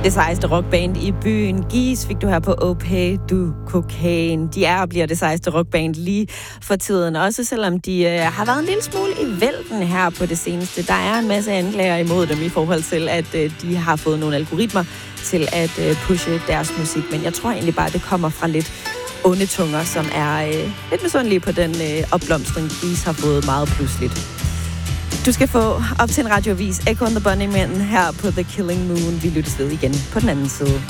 Det sejeste rockband i byen. Geese fik du her på Okay Du Cocaine. De er og bliver det sejeste rockband lige for tiden. Også selvom de har været en lille smule i vælten her på det seneste. Der er en masse anklager imod dem i forhold til, at de har fået nogle algoritmer til at pushe deres musik. Men jeg tror egentlig bare, at det kommer fra lidt onde tunger, som er lidt misundelige på den opblomstring, Geese har fået meget pludseligt. Du skal få op til en radioavis Echo and the Bunnymen her på The Killing Moon. Vi lyttes ved igen på den anden side.